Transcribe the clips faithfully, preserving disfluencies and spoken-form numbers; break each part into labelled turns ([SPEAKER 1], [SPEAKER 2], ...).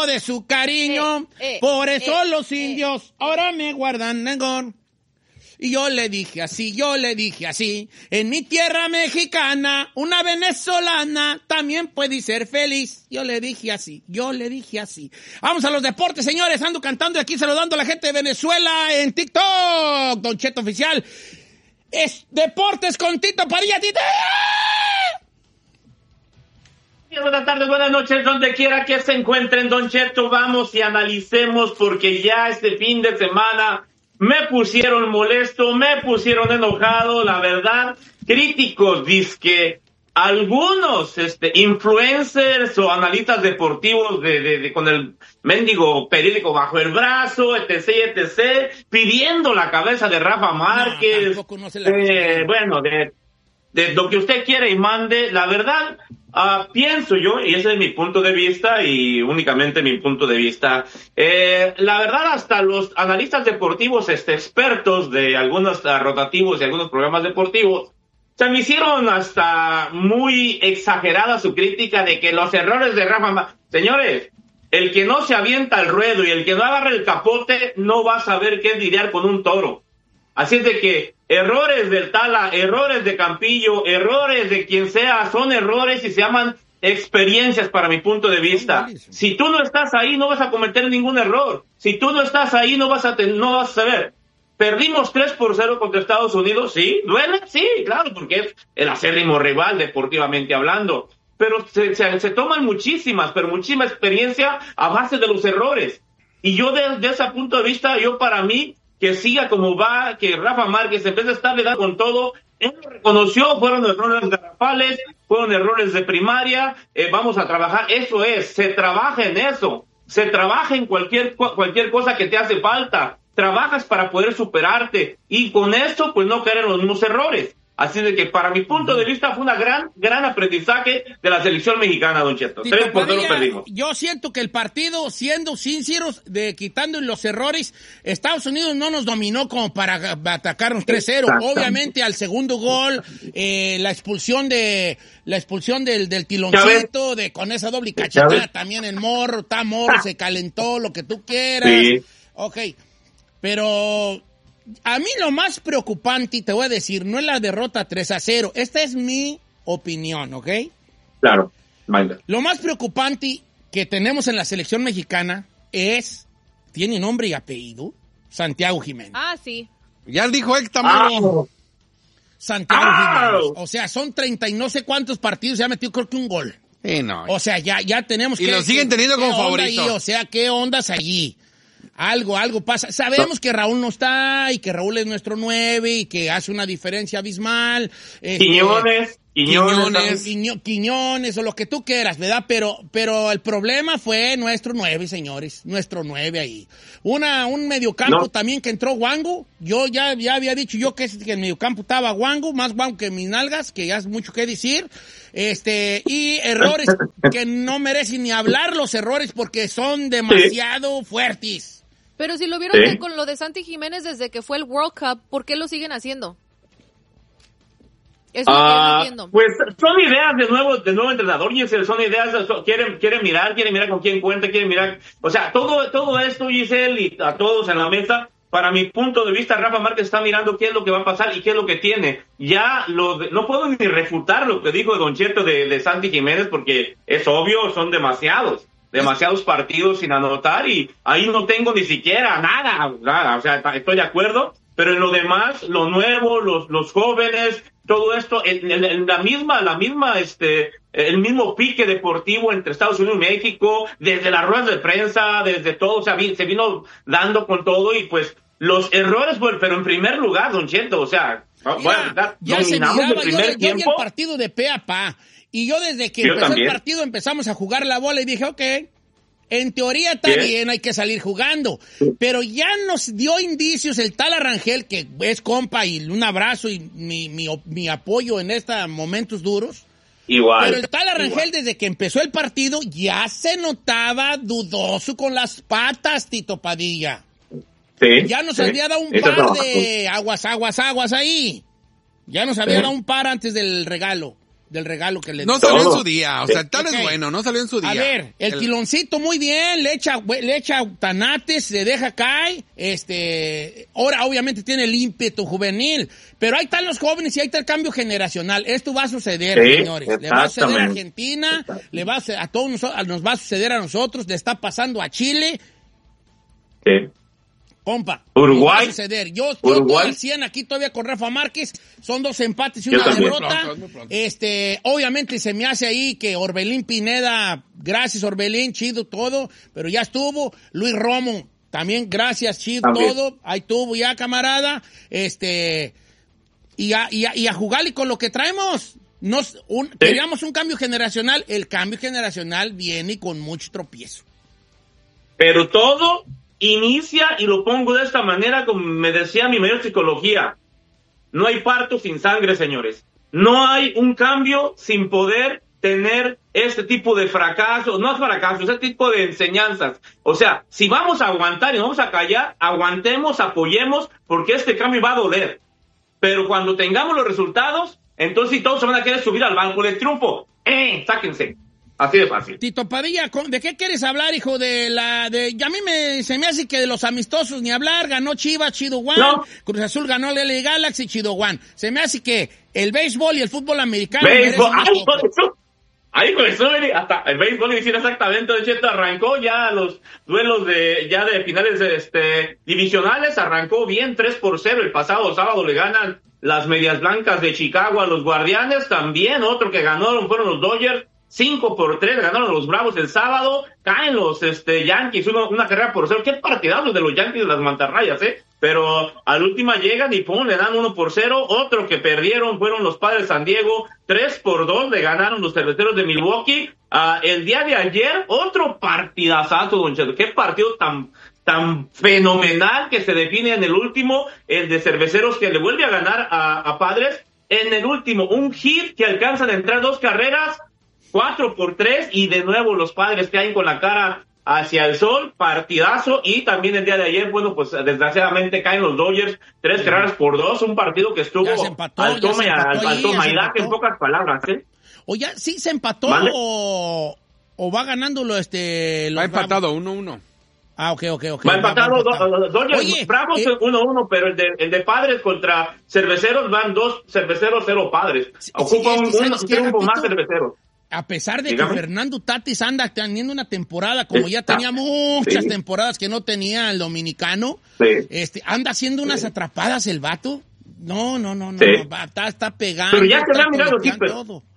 [SPEAKER 1] de su cariño.
[SPEAKER 2] Eh, eh,
[SPEAKER 1] Por eso
[SPEAKER 2] eh,
[SPEAKER 1] los indios
[SPEAKER 2] eh,
[SPEAKER 1] ahora me guardan mejor. Y yo le dije así, yo le dije así, en mi tierra mexicana, una venezolana también puede ser feliz. Yo le dije así, yo le dije así. Vamos a los deportes, señores, ando cantando y aquí saludando a la gente de Venezuela en TikTok, Don Cheto Oficial. Es Deportes con Tito Padilla, Tito.
[SPEAKER 3] Buenas tardes, buenas noches, donde quiera que se encuentren, Don Cheto, vamos y analicemos porque ya este fin de semana me pusieron molesto, me pusieron enojado, la verdad, críticos, dizque algunos este, influencers o analistas deportivos de, de, de con el mendigo periódico bajo el brazo, etc, etc, pidiendo la cabeza de Rafa Márquez, no, no se la eh, bueno, de, de lo que usted quiere y mande, la verdad. Uh, pienso yo, y ese es mi punto de vista y únicamente mi punto de vista, eh, la verdad hasta los analistas deportivos este, expertos de algunos uh, rotativos y algunos programas deportivos se me hicieron hasta muy exagerada su crítica de que los errores de Rafa... Señores, el que no se avienta al ruedo y el que no agarra el capote no va a saber qué es lidiar con un toro. Así es de que errores del Tala, errores de Campillo, errores de quien sea, son errores y se llaman experiencias para mi punto de vista. Si tú no estás ahí, no vas a cometer ningún error. Si tú no estás ahí, no vas a, te, no vas a saber. Perdimos tres por cero contra Estados Unidos, ¿sí? ¿Duele? Sí, claro, porque es el acérrimo rival deportivamente hablando. Pero se, se, se toman muchísimas, pero muchísima experiencia a base de los errores. Y yo desde ese punto de vista, yo para mí, que siga como va, que Rafa Márquez empiece a estarle dando con todo, él lo reconoció, fueron errores garrafales, fueron errores de primaria, eh, vamos a trabajar, eso es, se trabaja en eso, se trabaja en cualquier, cualquier cosa que te hace falta, trabajas para poder superarte, y con esto, pues no caer en los mismos errores. Así de que para mi punto de vista fue una gran, gran aprendizaje de la selección mexicana, Don Cheto.
[SPEAKER 1] Tito
[SPEAKER 3] Tres por
[SPEAKER 1] Padilla,
[SPEAKER 3] cero perdimos.
[SPEAKER 1] Yo siento que el partido, siendo sinceros, de quitando los errores, Estados Unidos no nos dominó como para atacarnos tres cero. Obviamente al segundo gol, eh, la expulsión de, la expulsión del, del tiloncito, de con esa doble cachetada también el morro, está morro, se calentó, lo que tú quieras. Sí. Ok, pero a mí lo más preocupante, te voy a decir, no es la derrota tres a cero. Esta es mi opinión, ¿ok?
[SPEAKER 3] Claro. Manda.
[SPEAKER 1] Lo más preocupante que tenemos en la selección mexicana es, tiene nombre y apellido, Santiago Jiménez.
[SPEAKER 2] Ah, sí.
[SPEAKER 4] Ya dijo Héctor Maro.
[SPEAKER 1] Santiago ah. Jiménez. O sea, son treinta y no sé cuántos partidos, se ha metido creo que un gol.
[SPEAKER 4] Sí, no.
[SPEAKER 1] O sea, ya, ya tenemos
[SPEAKER 4] y
[SPEAKER 1] que...
[SPEAKER 4] Y lo siguen teniendo como favorito.
[SPEAKER 1] Ahí, o sea, ¿qué ondas allí? Algo, algo pasa. Sabemos no. que Raúl no está y que Raúl es nuestro nueve y que hace una diferencia abismal.
[SPEAKER 3] Este, Quiñones,
[SPEAKER 1] Quiñones, Quiñones, Quiñones o lo que tú quieras, ¿verdad? Pero, pero el problema fue nuestro nueve, señores, nuestro nueve ahí. Una, un mediocampo no. también que entró Wango. Yo ya, ya había dicho yo que, que el mediocampo estaba Wango, más Wango que mis nalgas, que ya es mucho que decir. Este, y errores que no merecen ni hablar los errores porque son demasiado sí. fuertes.
[SPEAKER 2] Pero si lo vieron ¿Sí? con lo de Santi Jiménez desde que fue el World Cup, ¿por qué lo siguen haciendo? Es lo uh, que no entiendo.
[SPEAKER 3] Pues son ideas de nuevo, de nuevo entrenador, Giselle, son ideas, son, quieren, quieren mirar, quieren mirar con quién cuenta, quieren mirar, o sea, todo, todo esto, Giselle, y a todos en la mesa, para mi punto de vista, Rafa Márquez está mirando qué es lo que va a pasar y qué es lo que tiene. Ya lo de, no puedo ni refutar lo que dijo Don Cheto de, de Santi Jiménez, porque es obvio, son demasiados. Demasiados partidos sin anotar y ahí no tengo ni siquiera nada, nada, o sea, estoy de acuerdo, pero en lo demás, lo nuevo, los, los jóvenes, todo esto, en, en, en la misma, la misma, este, el mismo pique deportivo entre Estados Unidos y México, desde las ruedas de prensa, desde todo, o sea, se vino dando con todo y pues los errores, pero en primer lugar, Don Cheto, o sea,
[SPEAKER 1] Mira, bueno, ya dominamos se miraba, el primer yo, tiempo. Yo vi el partido de pe a pa. Y yo desde que yo empezó también. el partido empezamos a jugar la bola y dije, ok, en teoría está ¿Qué? bien, hay que salir jugando. Pero ya nos dio indicios el Tala Rangel, que es compa y un abrazo y mi, mi, mi apoyo en estos momentos duros.
[SPEAKER 3] Igual.
[SPEAKER 1] Pero el Tala Rangel desde que empezó el partido ya se notaba dudoso con las patas, Tito Padilla.
[SPEAKER 3] Sí.
[SPEAKER 1] Ya nos
[SPEAKER 3] sí.
[SPEAKER 1] había dado un
[SPEAKER 3] Eso
[SPEAKER 1] par
[SPEAKER 3] trabajo.
[SPEAKER 1] de aguas, aguas, aguas ahí. Ya nos había sí. dado un par antes del regalo. del regalo que le
[SPEAKER 4] No
[SPEAKER 1] dio.
[SPEAKER 4] salió en
[SPEAKER 3] Todo.
[SPEAKER 4] su día, o sea, tal
[SPEAKER 1] Ok.
[SPEAKER 4] es bueno, no salió en su día.
[SPEAKER 1] A ver, el, el quiloncito muy bien, le echa, le echa tanates, se deja caer, este, ahora obviamente tiene el ímpetu juvenil, pero ahí están los jóvenes y ahí está el cambio generacional. Esto va a suceder,
[SPEAKER 3] Sí,
[SPEAKER 1] señores. Le va a suceder a
[SPEAKER 3] exactamente.
[SPEAKER 1] Argentina, le va a, suceder- a todos nosotros, nos va a suceder a nosotros, le está pasando a Chile.
[SPEAKER 3] Sí.
[SPEAKER 1] Compa,
[SPEAKER 3] Uruguay.
[SPEAKER 1] nos va a suceder. Yo estoy
[SPEAKER 3] Uruguay.
[SPEAKER 1] al cien aquí todavía con Rafa Márquez. Son dos empates y
[SPEAKER 3] Yo
[SPEAKER 1] una
[SPEAKER 3] también.
[SPEAKER 1] derrota.
[SPEAKER 4] Muy pronto, muy pronto.
[SPEAKER 1] Este, obviamente se me hace ahí que Orbelín Pineda, gracias Orbelín, chido todo, pero ya estuvo. Luis Romo, también gracias, chido
[SPEAKER 3] También.
[SPEAKER 1] todo. Ahí estuvo ya, camarada. Este, y a, y a, y a jugarle con lo que traemos. Nos, un, Queríamos un cambio generacional. El cambio generacional viene con mucho tropiezo.
[SPEAKER 3] Pero todo inicia, y lo pongo de esta manera, como me decía mi mayor psicología, no hay parto sin sangre, señores. No hay un cambio sin poder tener este tipo de fracasos, no fracasos, este tipo de enseñanzas. O sea, si vamos a aguantar y no vamos a callar, aguantemos, apoyemos, porque este cambio va a doler. Pero cuando tengamos los resultados, entonces sí, todos se van a querer subir al banco del triunfo. ¡Eh! Sáquense. Así de fácil.
[SPEAKER 1] Tito Padilla, ¿de qué quieres hablar, hijo? De la, de, y a mí me, se me hace que de los amistosos ni hablar, ganó Chivas, Chido One,
[SPEAKER 3] No.
[SPEAKER 1] Cruz Azul ganó el L A Galaxy, Chido One. Se me hace que el béisbol y el fútbol americano
[SPEAKER 3] Béisbol,
[SPEAKER 1] merecen
[SPEAKER 3] ahí
[SPEAKER 1] un poco.
[SPEAKER 3] comenzó, ahí comenzó, Eli, hasta el béisbol decir exactamente, Don Cheto, arrancó ya los duelos de, ya de finales de, este, divisionales, arrancó bien tres por cero, el pasado sábado le ganan las Medias Blancas de Chicago a los Guardianes, también otro que ganaron fueron los Dodgers, cinco por tres, ganaron los Bravos el sábado, caen los este, Yankees, uno, una carrera por cero, qué partidazos de los Yankees de las Mantarrayas, eh, pero al última llegan y pum, le dan uno por cero, otro que perdieron fueron los Padres de San Diego, tres por dos le ganaron los Cerveceros de Milwaukee, uh, el día de ayer, otro partidazazo, Don Cheto, qué partido tan, tan fenomenal que se define en el último, el de Cerveceros que le vuelve a ganar a, a Padres, en el último, un hit que alcanzan a entrar dos carreras, cuatro por tres, y de nuevo los Padres caen con la cara hacia el sol, partidazo, y también el día de ayer, bueno, pues desgraciadamente caen los Dodgers, tres carreras por dos, un partido que estuvo
[SPEAKER 1] Ya se empató,
[SPEAKER 3] al
[SPEAKER 1] ya
[SPEAKER 3] toma
[SPEAKER 1] se
[SPEAKER 3] y al,
[SPEAKER 1] empató
[SPEAKER 3] al
[SPEAKER 1] ahí,
[SPEAKER 3] toma
[SPEAKER 1] ya se
[SPEAKER 3] y daca,
[SPEAKER 1] empató.
[SPEAKER 3] en pocas palabras, ¿eh?
[SPEAKER 1] O ya, sí se empató
[SPEAKER 3] ¿Vale?
[SPEAKER 1] o, o va ganándolo este... los
[SPEAKER 4] Va empatado,
[SPEAKER 1] Bravos.
[SPEAKER 4] uno uno.
[SPEAKER 1] Ah, ok, ok, ok.
[SPEAKER 3] Va empatado, do- Dodgers,
[SPEAKER 1] Oye,
[SPEAKER 3] Bravos
[SPEAKER 1] eh,
[SPEAKER 3] uno uno, pero el de, el de Padres contra Cerveceros van dos Cerveceros, cero Padres.
[SPEAKER 1] Sí,
[SPEAKER 3] Ocupa
[SPEAKER 1] sí,
[SPEAKER 3] un,
[SPEAKER 1] es que
[SPEAKER 3] un
[SPEAKER 1] ¿sabes qué,
[SPEAKER 3] triunfo más
[SPEAKER 1] Agapito?
[SPEAKER 3] Cerveceros.
[SPEAKER 1] A pesar de
[SPEAKER 3] Dígame.
[SPEAKER 1] que Fernando Tatis anda teniendo una temporada como ya
[SPEAKER 3] Está-
[SPEAKER 1] tenía muchas
[SPEAKER 3] sí.
[SPEAKER 1] temporadas que no tenía el dominicano,
[SPEAKER 3] Sí.
[SPEAKER 1] este, anda haciendo unas atrapadas el vato. No, no, no, no,
[SPEAKER 3] Sí.
[SPEAKER 1] no, va, está, está pegando.
[SPEAKER 3] Pero ya se
[SPEAKER 1] está
[SPEAKER 3] le ha mirado, sí,
[SPEAKER 1] conectando
[SPEAKER 3] pero-
[SPEAKER 1] todo.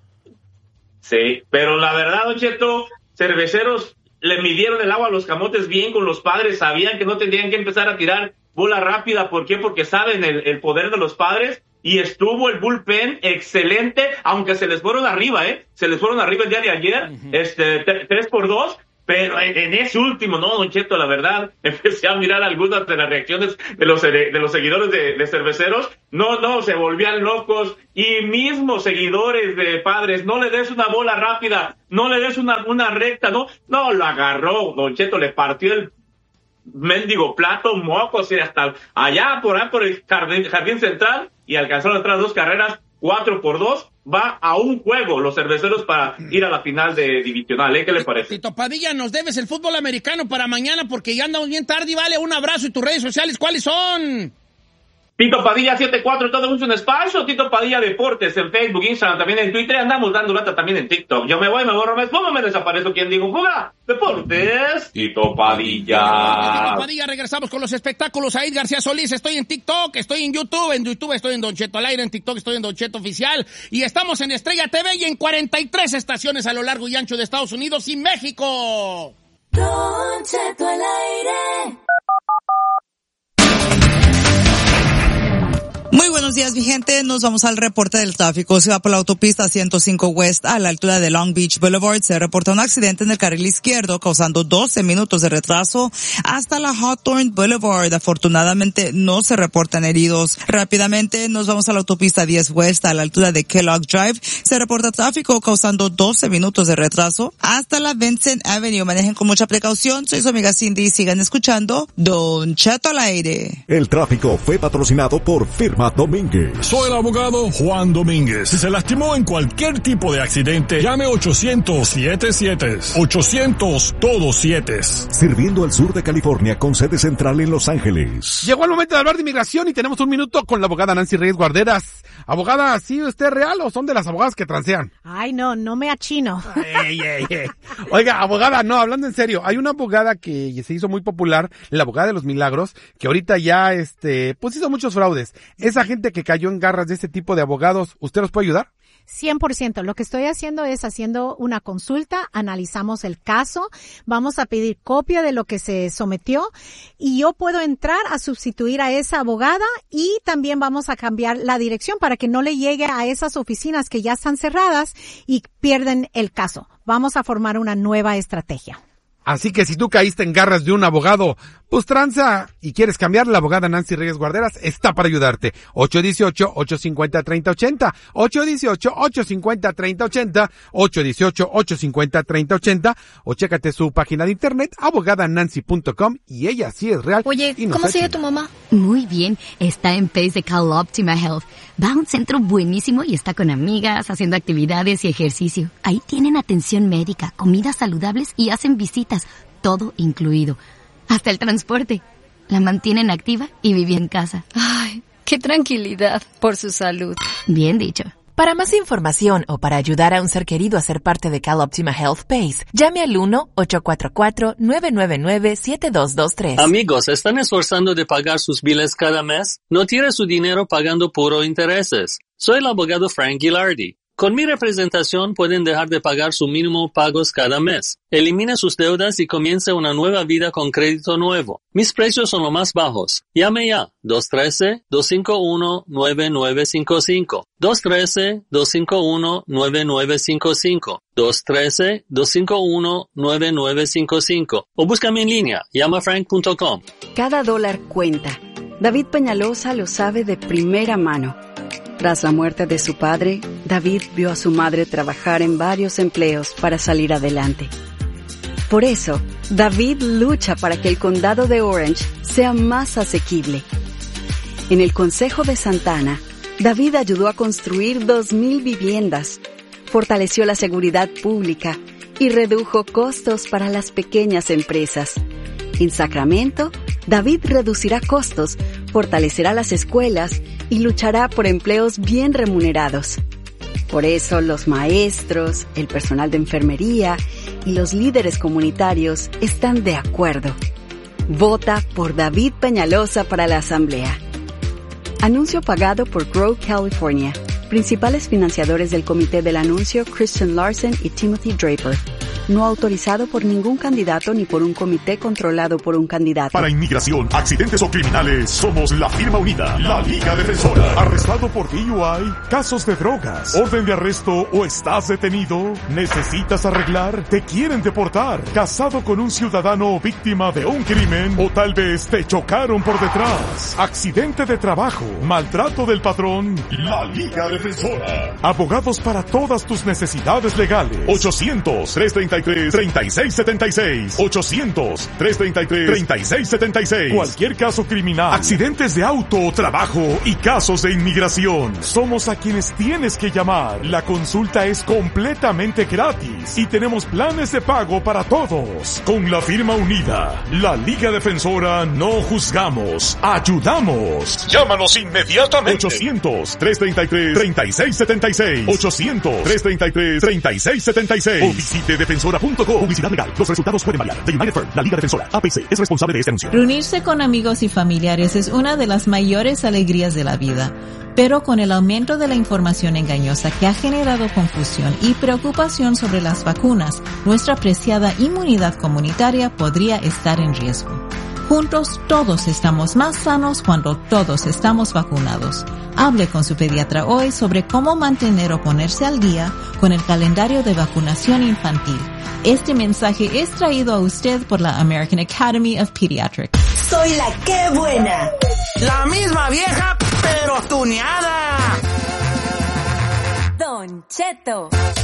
[SPEAKER 3] Sí, pero la verdad, Don Cheto, Cerveceros le midieron el agua a los camotes bien con los Padres, sabían que no tendrían que empezar a tirar bola rápida, ¿por qué? Porque saben el, el poder de los Padres, y estuvo el bullpen excelente, aunque se les fueron arriba, ¿eh? Se les fueron arriba el día de ayer, uh-huh. este, tre- tres por dos, pero en, en ese último, no, Don Cheto, la verdad, empecé a mirar algunas de las reacciones de los, de los seguidores de, de Cerveceros, no, no, se volvían locos, y mismos seguidores de Padres, no le des una bola rápida, no le des una, una recta, no, no, lo agarró, Don Cheto, le partió el mendigo plato, mocos, y hasta allá por ahí por el jardín, jardín central, y alcanzaron a entrar dos carreras, cuatro por dos, va a un juego los Cerveceros para ir a la final de divisional, ¿eh? ¿Qué le parece?
[SPEAKER 1] Tito Padilla, nos debes el fútbol americano para mañana porque ya andamos bien tarde, y vale, un abrazo. Y tus redes sociales, ¿cuáles son?
[SPEAKER 3] Tito Padilla setenta y cuatro, todo un espacio, Tito Padilla Deportes en Facebook, Instagram, también en Twitter, andamos dando lata también en TikTok. Yo me voy, me borro, me esposo, me desaparezco. ¿Quién digo? Fuga, Deportes, Tito Padilla.
[SPEAKER 1] Tito Padilla, regresamos con los espectáculos. Aid García Solís, estoy en TikTok, estoy en YouTube, en YouTube estoy en Don Cheto al aire, en TikTok estoy en Don Cheto Oficial, y estamos en Estrella T V y en cuarenta y tres estaciones a lo largo y ancho de Estados Unidos y México.
[SPEAKER 5] Don Cheto al aire.
[SPEAKER 6] Muy buenos días, mi gente. Nos vamos al reporte del tráfico. Se va por la autopista ciento cinco West a la altura de Long Beach Boulevard. Se reporta un accidente en el carril izquierdo causando doce minutos de retraso hasta la Hawthorne Boulevard. Afortunadamente no se reportan heridos. Rápidamente nos vamos a la autopista diez West a la altura de Kellogg Drive. Se reporta tráfico causando doce minutos de retraso hasta la Vincent Avenue. Manejen con mucha precaución. Soy su amiga Cindy y sigan escuchando Don Cheto al aire.
[SPEAKER 7] El tráfico fue patrocinado por Firma llama Domínguez.
[SPEAKER 8] Soy el abogado Juan Domínguez. Si se lastimó en cualquier tipo de accidente, llame ochocientos siete siete. ochocientos todos siete.
[SPEAKER 7] Sirviendo al sur de California con sede central en Los Ángeles.
[SPEAKER 4] Llegó el momento de hablar de inmigración y tenemos un minuto con la abogada Nancy Reyes Guarderas. Abogada, ¿sí usted es real o son de las abogadas que transean?
[SPEAKER 9] Ay, no, no me achino.
[SPEAKER 4] Ey, ey, ey. Oiga, abogada, no, hablando en serio, hay una abogada que se hizo muy popular, la abogada de los milagros, que ahorita ya, este, pues hizo muchos fraudes. Esa gente que cayó en garras de este tipo de abogados, ¿usted los puede ayudar?
[SPEAKER 9] cien por ciento. Lo que estoy haciendo es haciendo una consulta, analizamos el caso, vamos a pedir copia de lo que se sometió y yo puedo entrar a sustituir a esa abogada y también vamos a cambiar la dirección para que no le llegue a esas oficinas que ya están cerradas y pierden el caso. Vamos a formar una nueva estrategia.
[SPEAKER 4] Así que si tú caíste en garras de un abogado, pues tranza y quieres cambiar, la abogada Nancy Reyes Guarderas está para ayudarte. ocho uno ocho, ocho cinco cero, tres cero ocho cero, ocho uno ocho, ocho cinco cero, tres cero ocho cero, ocho uno ocho, ocho cinco cero, tres cero ocho cero o chécate su página de internet abogada nancy punto com y ella sí es real.
[SPEAKER 10] Oye, ¿cómo sigue tu mamá? Muy bien, está en Pace de Cal Optima Health. Va a un centro buenísimo y está con amigas, haciendo actividades y ejercicio. Ahí tienen atención médica, comidas saludables y hacen visitas, todo incluido. Hasta el transporte. La mantienen activa y vive en casa.
[SPEAKER 2] Ay, qué tranquilidad por su salud.
[SPEAKER 10] Bien dicho.
[SPEAKER 11] Para más información o para ayudar a un ser querido a ser parte de Cal Optima Health Pace, llame al uno ocho cuatro cuatro, nueve nueve nueve, siete dos dos tres.
[SPEAKER 12] Amigos, ¿están esforzando de pagar sus biles cada mes? No tire su dinero pagando puro intereses. Soy el abogado Frank Gilardi. Con mi representación pueden dejar de pagar su mínimo pagos cada mes. Elimine sus deudas y comience una nueva vida con crédito nuevo. Mis precios son los más bajos. Llame ya. dos uno tres, dos cinco uno, nueve nueve cinco cinco. dos uno tres, dos cinco uno, nueve nueve cinco cinco. dos uno tres, dos cinco uno, nueve nueve cinco cinco. O búscame en línea. llama frank punto com.
[SPEAKER 13] Cada dólar cuenta. David Peñalosa lo sabe de primera mano. Tras la muerte de su padre, David vio a su madre trabajar en varios empleos para salir adelante. Por eso, David lucha para que el condado de Orange sea más asequible. En el Consejo de Santa Ana, David ayudó a construir dos mil viviendas, fortaleció la seguridad pública y redujo costos para las pequeñas empresas. En Sacramento, David reducirá costos, fortalecerá las escuelas y luchará por empleos bien remunerados. Por eso los maestros, el personal de enfermería y los líderes comunitarios están de acuerdo. Vota por David Peñalosa para la Asamblea. Anuncio pagado por Grow California. Principales financiadores del comité del anuncio, Christian Larson y Timothy Draper. No autorizado por ningún candidato ni por un comité controlado por un candidato.
[SPEAKER 7] Para inmigración, accidentes o criminales, somos la firma unida, la Liga Defensora. ¿Arrestado por D U I? ¿Casos de drogas? ¿Orden de arresto o estás detenido? ¿Necesitas arreglar? ¿Te quieren deportar? ¿Casado con un ciudadano o víctima de un crimen? ¿O tal vez te chocaron por detrás? ¿Accidente de trabajo? ¿Maltrato del patrón? La Liga Defensora. Abogados para todas tus necesidades legales. ochocientos, tres treinta y tres, treinta y seis setenta y seis. ochocientos, tres treinta y tres, treinta y seis setenta y seis. Cualquier caso criminal, accidentes de auto o trabajo y casos de inmigración. Somos a quienes tienes que llamar. La consulta es completamente gratis y tenemos planes de pago para todos. Con la firma unida, la Liga Defensora, no juzgamos, ayudamos. Llámanos inmediatamente. ochocientos, tres treinta y tres, treinta y seis setenta y seis. ochocientos, tres treinta y tres, treinta y seis setenta y seis. O visite defensora punto com. Publicidad legal. Los resultados pueden variar. The United Firm, la Liga Defensora, A P C, es responsable de este anuncio.
[SPEAKER 14] Reunirse con amigos y familiares es una de las mayores alegrías de la vida. Pero con el aumento de la información engañosa que ha generado confusión y preocupación sobre las vacunas, nuestra preciada inmunidad comunitaria podría estar en riesgo. Juntos todos estamos más sanos cuando todos estamos vacunados. Hable con su pediatra hoy sobre cómo mantener o ponerse al día con el calendario de vacunación infantil. Este mensaje es traído a usted por la American Academy of Pediatrics.
[SPEAKER 15] Soy la que buena.
[SPEAKER 16] La misma vieja, pero tuneada.
[SPEAKER 15] Don Cheto.